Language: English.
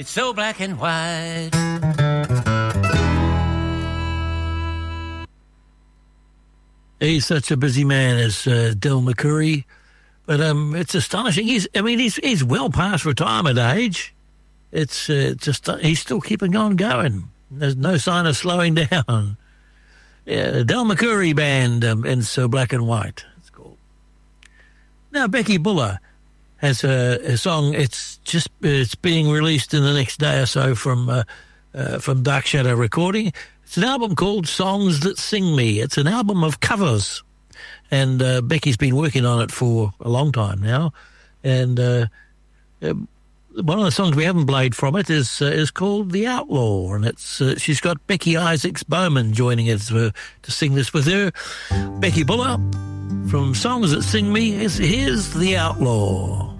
It's so black and white. He's such a busy man as Del McCoury, but it's astonishing. He's well past retirement age. It's just he's still keeping on going. There's no sign of slowing down. Yeah, Del McCoury Band in So Black and White. It's called. Now Becky Buller has a song. It's being released in the next day or so from Dark Shadow Recording. It's an album called Songs That Sing Me. It's an album of covers, and Becky's been working on it for a long time now. And one of the songs we haven't played from it is called The Outlaw, and it's she's got Becky Isaacs Bowman joining us to sing this with her. Becky Buller from Songs That Sing Me. Here's The Outlaw.